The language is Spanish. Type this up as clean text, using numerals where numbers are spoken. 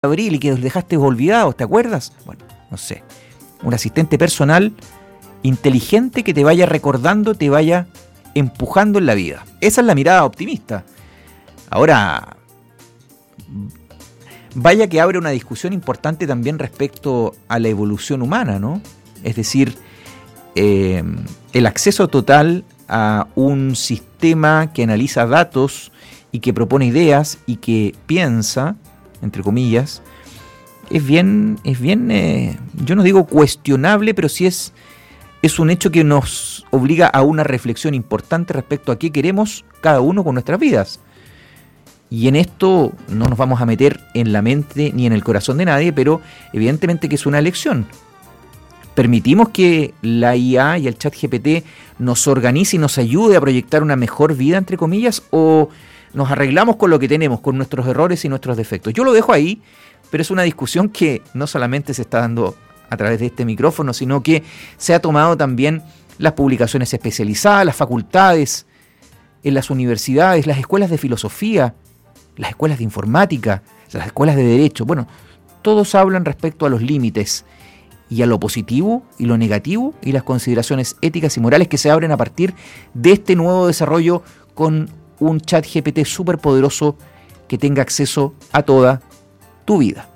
abril y que los dejaste olvidados, ¿te acuerdas? Bueno, no sé. Un asistente personal inteligente que te vaya recordando, te vaya empujando en la vida. Esa es la mirada optimista. Ahora, vaya que abre una discusión importante también respecto a la evolución humana, ¿no? Es decir, el acceso total a un sistema que analiza datos y que propone ideas y que piensa, entre comillas, es bien, yo no digo cuestionable, pero sí es un hecho que nos obliga a una reflexión importante respecto a qué queremos cada uno con nuestras vidas. Y en esto no nos vamos a meter en la mente ni en el corazón de nadie, pero evidentemente que es una elección. ¿Permitimos que la IA y el ChatGPT nos organice y nos ayude a proyectar una mejor vida, entre comillas, o nos arreglamos con lo que tenemos, con nuestros errores y nuestros defectos? Yo lo dejo ahí, pero es una discusión que no solamente se está dando a través de este micrófono, sino que se ha tomado también las publicaciones especializadas, las facultades, en las universidades, las escuelas de filosofía, las escuelas de informática, las escuelas de derecho. Bueno, todos hablan respecto a los límites y a lo positivo y lo negativo y las consideraciones éticas y morales que se abren a partir de este nuevo desarrollo con un ChatGPT súper poderoso que tenga acceso a toda tu vida.